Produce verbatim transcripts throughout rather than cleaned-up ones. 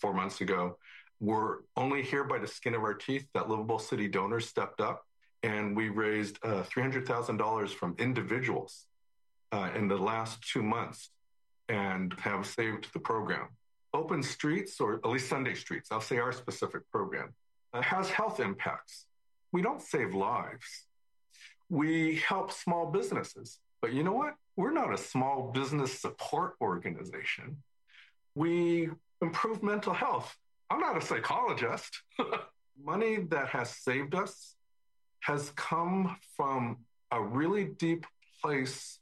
four months ago. We're only here by the skin of our teeth that Livable City donors stepped up, and we raised uh, three hundred thousand dollars from individuals uh, in the last two months and have saved the program. Open Streets, or at least Sunday Streets, I'll say our specific program, uh, has health impacts. We don't save lives. We help small businesses. But you know what? We're not a small business support organization. We improve mental health. I'm not a psychologist. Money that has saved us has come from a really deep place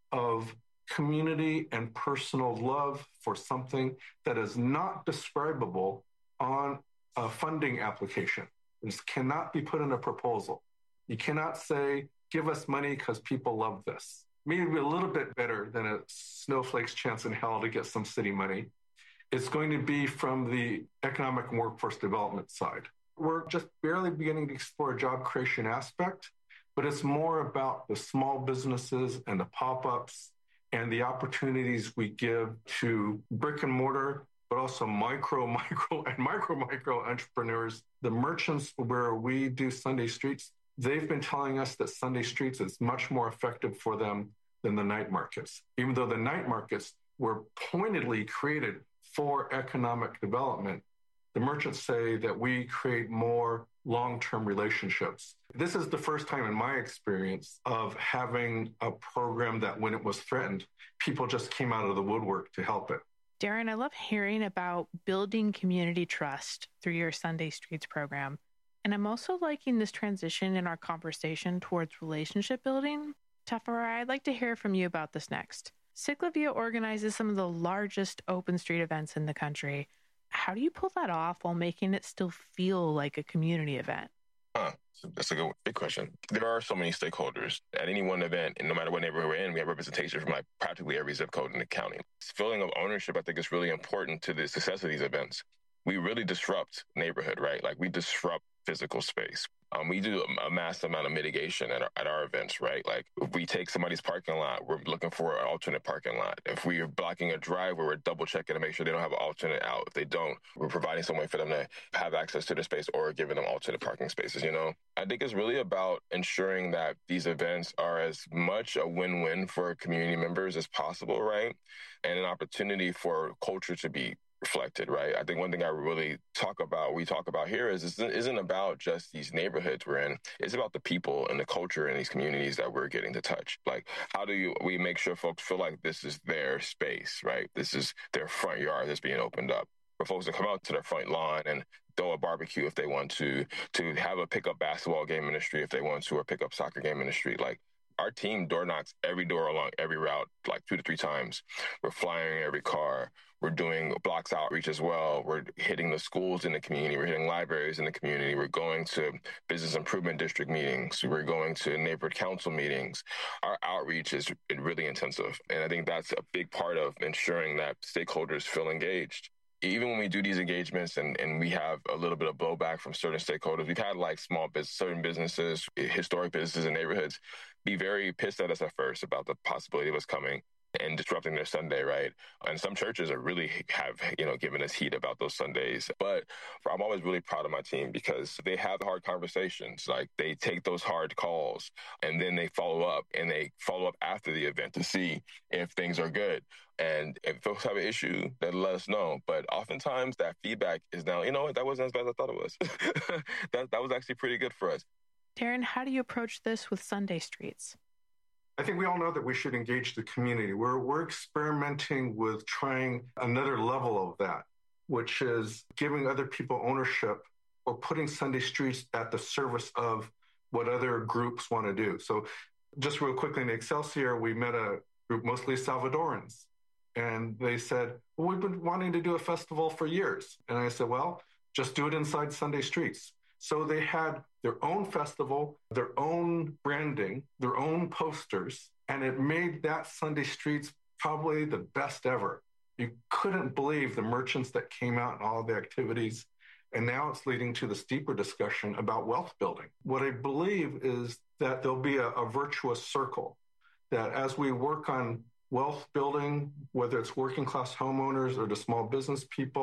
of community and personal love for something that is not describable on a funding application. This cannot be put in a proposal. You cannot say, give us money because people love this. Maybe a little bit better than a snowflake's chance in hell to get some city money. It's going to be from the economic and workforce development side. We're just barely beginning to explore a job creation aspect, but it's more about the small businesses and the pop-ups and the opportunities we give to brick and mortar, but also micro, micro, and micro, micro entrepreneurs. The merchants where we do Sunday Streets, they've been telling us that Sunday Streets is much more effective for them than the night markets, even though the night markets were pointedly created for economic development. The merchants say that we create more long-term relationships. This is the first time in my experience of having a program that when it was threatened, people just came out of the woodwork to help it. Darren, I love hearing about building community trust through your Sunday Streets program. And I'm also liking this transition in our conversation towards relationship building. Tafara, I'd like to hear from you about this next. Ciclavia organizes some of the largest open street events in the country. How do you pull that off while making it still feel like a community event? Huh. That's a good, big question. There are so many stakeholders at any one event, and no matter what neighborhood we're in, we have representation from like practically every zip code in the county. This feeling of ownership, I think, is really important to the success of these events. We really disrupt neighborhood, right? Like we disrupt physical space. Um, we do a massive amount of mitigation at our, at our events, right? Like if we take somebody's parking lot, we're looking for an alternate parking lot. If we are blocking a driveway, we're double checking to make sure they don't have an alternate out. If they don't, we're providing some way for them to have access to the space or giving them alternate parking spaces, you know? I think it's really about ensuring that these events are as much a win-win for community members as possible, right? And an opportunity for culture to be reflected, right? I think one thing I really talk about, we talk about here is this isn't about just these neighborhoods we're in. It's about the people and the culture in these communities that we're getting to touch. Like, how do you, we make sure folks feel like this is their space, right? This is their front yard that's being opened up for folks to come out to their front lawn and throw a barbecue if they want to, to have a pickup basketball game in the street if they want to, or pick up soccer game in the street. Like, our team door knocks every door along every route, like two to three times. We're flying every car. We're doing blocks outreach as well. We're hitting the schools in the community. We're hitting libraries in the community. We're going to business improvement district meetings. We're going to neighborhood council meetings. Our outreach is really intensive. And I think that's a big part of ensuring that stakeholders feel engaged. Even when we do these engagements and, and we have a little bit of blowback from certain stakeholders, we've had like small business, certain businesses, historic businesses and neighborhoods be very pissed at us at first about the possibility of us coming and disrupting their Sunday, right? And some churches are really have, you know, given us heat about those Sundays. But I'm always really proud of my team because they have hard conversations. Like they take those hard calls and then they follow up and they follow up after the event to see if things are good. And if folks have an issue, then let us know. But oftentimes that feedback is now, you know what, that wasn't as bad as I thought it was. that, that was actually pretty good for us. Darren, how do you approach this with Sunday Streets? I think we all know that we should engage the community. We're, we're experimenting with trying another level of that, which is giving other people ownership or putting Sunday Streets at the service of what other groups want to do. So just real quickly, in Excelsior, we met a group, mostly Salvadorans, and they said, well, we've been wanting to do a festival for years. And I said, well, just do it inside Sunday Streets. So they had their own festival, their own branding, their own posters, and it made that Sunday Streets probably the best ever. You couldn't believe the merchants that came out and all the activities. And now it's leading to this deeper discussion about wealth building. What I believe is that there'll be a, a virtuous circle, that as we work on wealth building, whether it's working class homeowners or the small business people,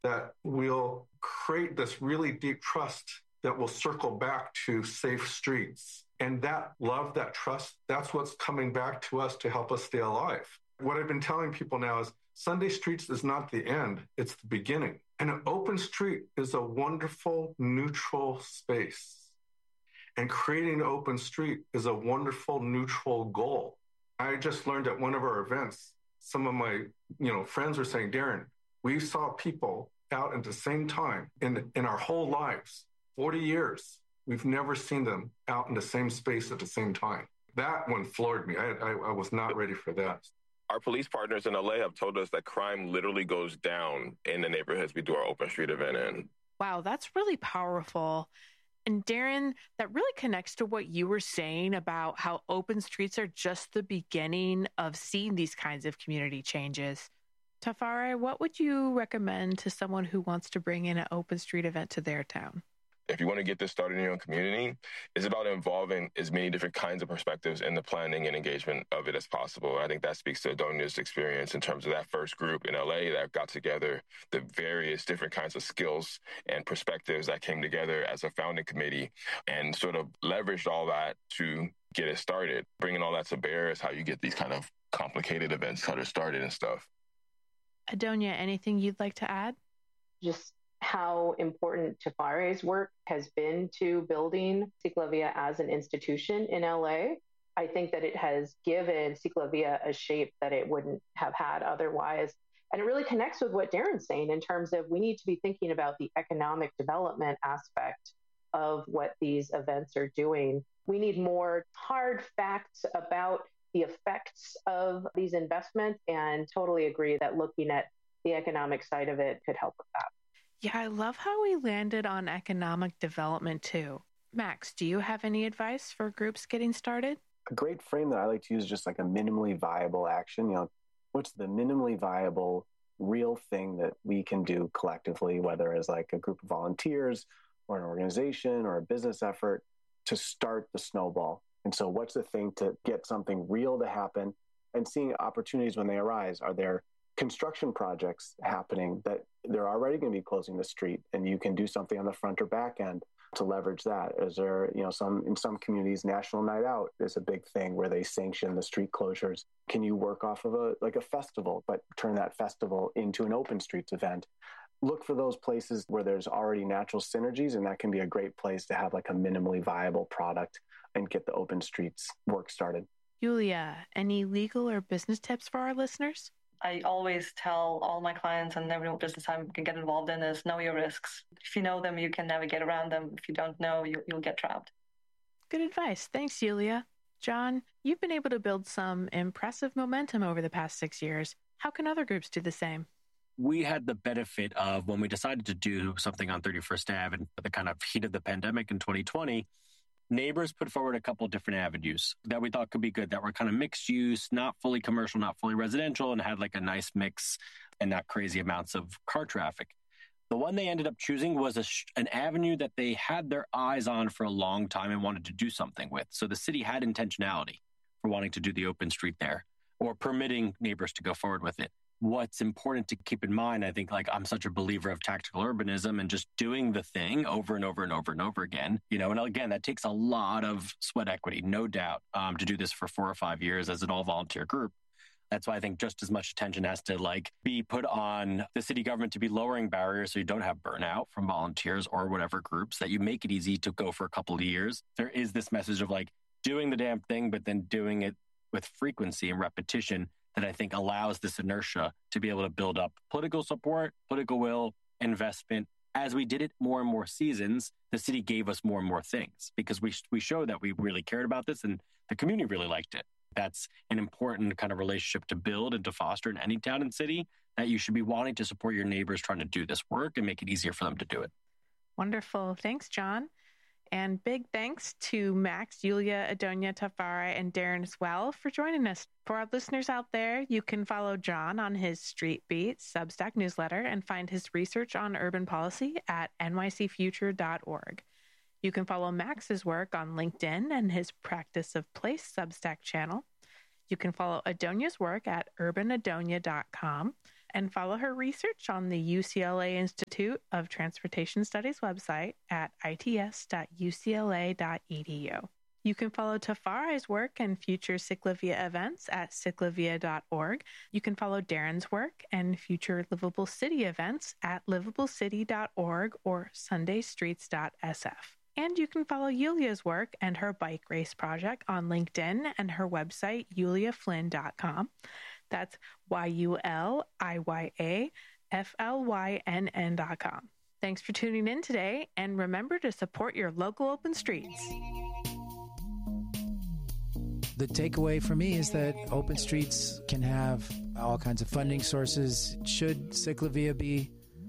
that will create this really deep trust that will circle back to safe streets. And that love, that trust, that's what's coming back to us to help us stay alive. What I've been telling people now is Sunday Streets is not the end, it's the beginning. And an open street is a wonderful, neutral space. And creating an open street is a wonderful, neutral goal. I just learned at one of our events, some of my you know, friends were saying, Darren, we saw people out at the same time in, in our whole lives, forty years. We've never seen them out in the same space at the same time. That one floored me. I, I, I was not ready for that. Our police partners in L A have told us that crime literally goes down in the neighborhoods we do our open street event in. Wow, that's really powerful. And Darren, that really connects to what you were saying about how open streets are just the beginning of seeing these kinds of community changes. Tafare, what would you recommend to someone who wants to bring in an open street event to their town? If you want to get this started in your own community, it's about involving as many different kinds of perspectives in the planning and engagement of it as possible. I think that speaks to Adonia's experience in terms of that first group in L A that got together, the various different kinds of skills and perspectives that came together as a founding committee and sort of leveraged all that to get it started. Bringing all that to bear is how you get these kind of complicated events kind of started and stuff. Adonia, anything you'd like to add? Just how important Tafare's work has been to building Ciclavia as an institution in L A. I think that it has given Ciclavia a shape that it wouldn't have had otherwise. And it really connects with what Darren's saying in terms of we need to be thinking about the economic development aspect of what these events are doing. We need more hard facts about the effects of these investments, and totally agree that looking at the economic side of it could help with that. Yeah, I love how we landed on economic development too. Max, do you have any advice for groups getting started? A great frame that I like to use is just like a minimally viable action. You know, what's the minimally viable real thing that we can do collectively, whether it's like a group of volunteers or an organization or a business effort to start the snowball. And so what's the thing to get something real to happen and seeing opportunities when they arise? Are there construction projects happening that they're already going to be closing the street and you can do something on the front or back end to leverage that? Is there, you know, some, in some communities, National Night Out is a big thing where they sanction the street closures. Can you work off of a, like a festival, but turn that festival into an open streets event? Look for those places where there's already natural synergies, and that can be a great place to have like a minimally viable product and get the open streets work started. Yulia, any legal or business tips for our listeners? I always tell all my clients and every business I can get involved in is know your risks. If you know them, you can navigate around them. If you don't know, you, you'll get trapped. Good advice. Thanks, Yulia. John, you've been able to build some impressive momentum over the past six years. How can other groups do the same? We had the benefit of when we decided to do something on thirty-first Avenue and the kind of heat of the pandemic in twenty twenty, neighbors put forward a couple of different avenues that we thought could be good, that were kind of mixed use, not fully commercial, not fully residential, and had like a nice mix and not crazy amounts of car traffic. The one they ended up choosing was a sh- an avenue that they had their eyes on for a long time and wanted to do something with. So the city had intentionality for wanting to do the open street there or permitting neighbors to go forward with it. What's important to keep in mind, I think, like I'm such a believer of tactical urbanism and just doing the thing over and over and over and over again, you know, and again, that takes a lot of sweat equity, no doubt, um, to do this for four or five years as an all volunteer group. That's why I think just as much attention has to like be put on the city government to be lowering barriers so you don't have burnout from volunteers or whatever groups, that you make it easy to go for a couple of years. There is this message of like doing the damn thing, but then doing it with frequency and repetition that I think allows this inertia to be able to build up political support, political will, investment. As we did it more and more seasons, the city gave us more and more things because we we showed that we really cared about this and the community really liked it. That's an important kind of relationship to build and to foster in any town and city, that you should be wanting to support your neighbors trying to do this work and make it easier for them to do it. Wonderful. Thanks, John. And big thanks to Max, Yulia, Adonia, Tafare, and Darren as well for joining us. For our listeners out there, you can follow John on his Street Beat Substack newsletter and find his research on urban policy at N Y C future dot org. You can follow Max's work on LinkedIn and his Practice of Place Substack channel. You can follow Adonia's work at urban adonia dot com. and follow her research on the U C L A Institute of Transportation Studies website at I T S dot U C L A dot E D U. You can follow Tafarai's work and future Ciclavia events at ciclavia dot org. You can follow Darren's work and future Livable City events at livable city dot org or sunday streets dot s f. And you can follow Yulia's work and her bike race project on LinkedIn and her website, yulia flynn dot com. That's Y U L I Y A F L Y N N dot com. Thanks for tuning in today, and remember to support your local open streets. The takeaway for me is that open streets can have all kinds of funding sources. Should Ciclavia be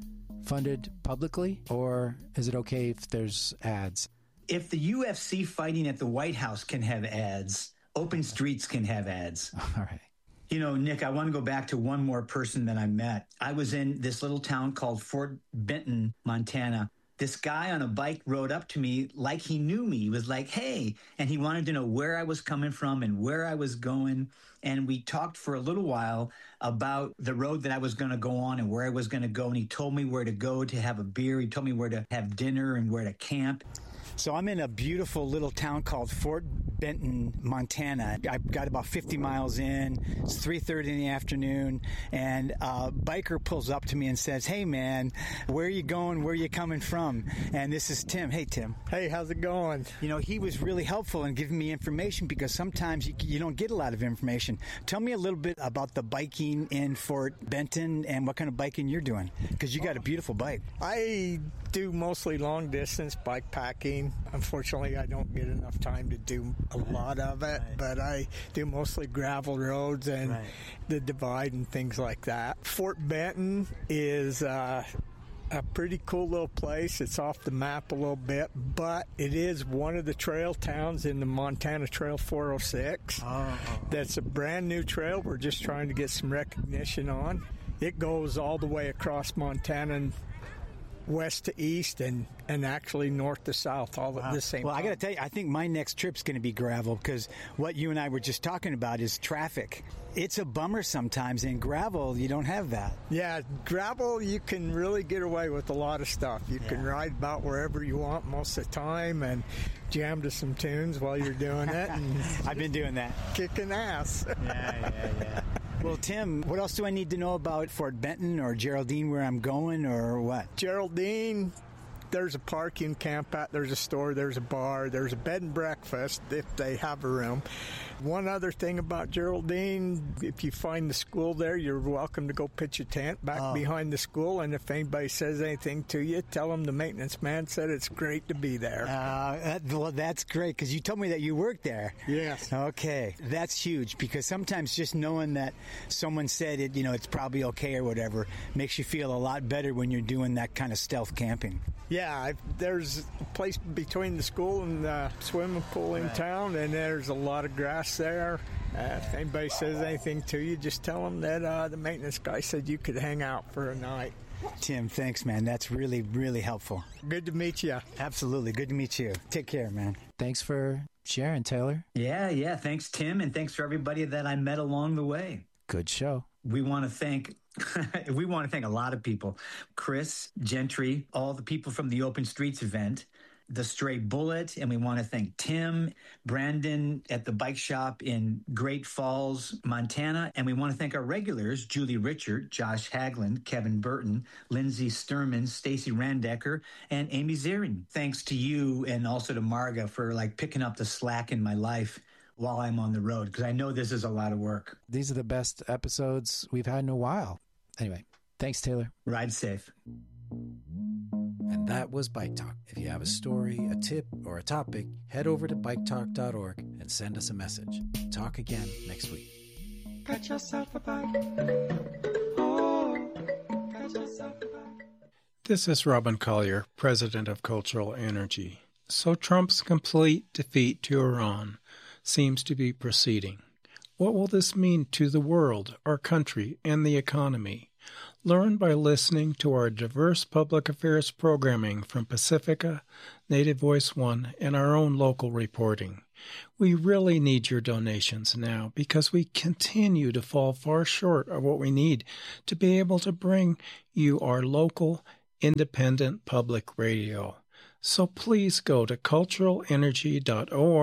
funded publicly, or is it okay if there's ads? If the U F C fighting at the White House can have ads, open streets can have ads. All right. You know, Nick, I want to go back to one more person that I met. I was in this little town called Fort Benton, Montana. This guy on a bike rode up to me like he knew me. He was like, hey, and he wanted to know where I was coming from and where I was going. And we talked for a little while about the road that I was going to go on and where I was going to go. And he told me where to go to have a beer. He told me where to have dinner and where to camp. So I'm in a beautiful little town called Fort Benton, Montana. I got about fifty miles in. It's three thirty in the afternoon, and a biker pulls up to me and says, hey, man, where are you going? Where are you coming from? And this is Tim. Hey, Tim. Hey, how's it going? You know, he was really helpful in giving me information because sometimes you, you don't get a lot of information. Tell me a little bit about the biking in Fort Benton and what kind of biking you're doing, because you got a beautiful bike. I do mostly long distance bike packing. Unfortunately, I don't get enough time to do a lot of it, right. But I do mostly gravel roads and right. the divide and things like that. Fort Benton is uh, a pretty cool little place. It's off the map a little bit, but it is one of the trail towns in the Montana Trail four oh six. Oh. That's a brand new trail we're just trying to get some recognition on. It goes all the way across Montana and west to east and, and actually north to south all wow. at the same well, time. Well, I got to tell you, I think my next trip's going to be gravel because what you and I were just talking about is traffic. It's a bummer sometimes. In gravel, you don't have that. Yeah, gravel, you can really get away with a lot of stuff. You yeah. can ride about wherever you want most of the time and jam to some tunes while you're doing it. And I've been doing that. Kicking ass. Yeah, yeah, yeah. Well, Tim, what else do I need to know about Fort Benton or Geraldine, where I'm going, or what? Geraldine, there's a park you can camp at, there's a store, there's a bar, there's a bed and breakfast if they have a room. One other thing about Geraldine, if you find the school there, you're welcome to go pitch a tent back oh. behind the school, and if anybody says anything to you, tell them the maintenance man said it's great to be there. Uh, that, well, that's great, because you told me that you worked there. Yes. Okay, that's huge, because sometimes just knowing that someone said it, you know, it's probably okay or whatever, makes you feel a lot better when you're doing that kind of stealth camping. Yeah, I, there's a place between the school and the swimming pool in right. town, and there's a lot of grass there. Uh, if anybody says anything to you, just tell them that uh, the maintenance guy said you could hang out for a night. Tim, thanks, man. That's really, really helpful. Good to meet you. Absolutely. Good to meet you. Take care, man. Thanks for sharing, Taylor. Yeah, yeah. Thanks, Tim, and thanks for everybody that I met along the way. Good show. We want to thank we want to thank a lot of people. Chris Gentry, all the people from the Open Streets event, the Stray Bullet, and we want to thank Tim, Brandon at the bike shop in Great Falls, Montana, and we want to thank our regulars, Julie Richard, Josh Haglund, Kevin Burton, Lindsay Sturman, Stacy Randecker, and Amy Ziering. Thanks to you and also to Marga for like picking up the slack in my life while I'm on the road, because I know this is a lot of work. These are the best episodes we've had in a while. Anyway, thanks, Taylor. Ride safe. And that was Bike Talk. If you have a story, a tip, or a topic, head over to bike talk dot org and send us a message. Talk again next week. Got yourself a bike. Oh, got yourself a bike. This is Robin Collier, president of Cultural Energy. So Trump's complete defeat to Iran seems to be proceeding. What will this mean to the world, our country, and the economy? Learn by listening to our diverse public affairs programming from Pacifica, Native Voice One, and our own local reporting. We really need your donations now because we continue to fall far short of what we need to be able to bring you our local, independent public radio. So please go to cultural energy dot org